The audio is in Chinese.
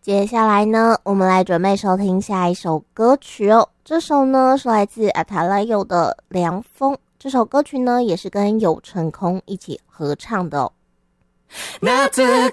接下来呢，我们来准备收听下一首歌曲哦。这首呢是来自阿塔莱友的《凉风》，这首歌曲呢也是跟有成空一起合唱的哦。 懐